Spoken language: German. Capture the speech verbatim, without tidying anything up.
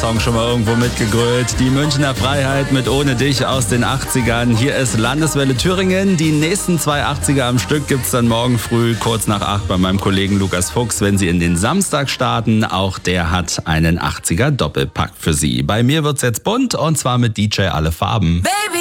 Song schon mal irgendwo mitgegrölt. Die Münchner Freiheit mit Ohne dich aus den achtzigern. Hier ist Landeswelle Thüringen. Die nächsten zwei achtziger am Stück gibt's dann morgen früh kurz nach acht bei meinem Kollegen Lukas Fuchs, wenn Sie in den Samstag starten. Auch der hat einen achtziger Doppelpack für Sie. Bei mir wird's jetzt bunt und zwar mit D J Alle Farben. Baby.